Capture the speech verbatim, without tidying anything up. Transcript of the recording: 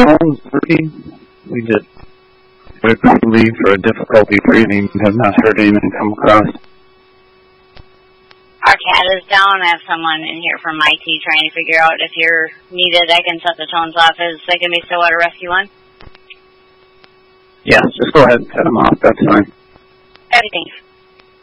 tones working? We did frequently for difficulty breathing. Have not heard anything come across. Our cat is down. I have someone in here from I T trying to figure out if you're needed. I can set the tones off. Is Second Base Stillwater Rescue on? Yeah, just go ahead and set them off. That's fine. Everything.